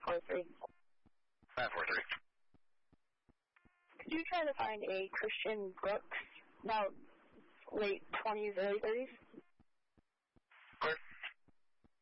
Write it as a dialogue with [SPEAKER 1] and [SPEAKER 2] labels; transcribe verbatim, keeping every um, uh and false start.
[SPEAKER 1] four three.
[SPEAKER 2] nine four three.
[SPEAKER 1] Could you try to find a Christian Brooks, about late twenties, early thirties?